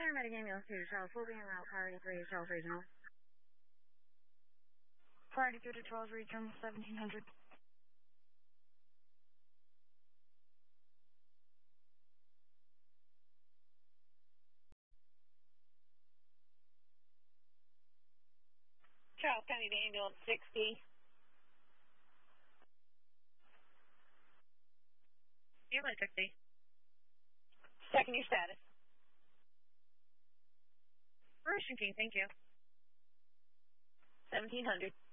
Paramedic ambulance to Charles will be en route priority 3 to Charles Regional. Priority 3 to Charles Regional, 1700. Charles County ambulance 60. Ambulance 60. Checking your status. Ocean King, thank you. 1700.